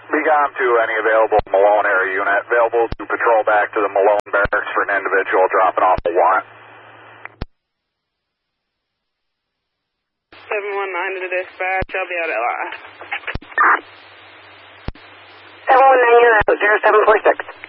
Be gone to any available Malone area unit. Available to patrol back to the Malone barracks for an individual dropping off a warrant. 719 to the dispatch. I'll be out at last. 719 0746.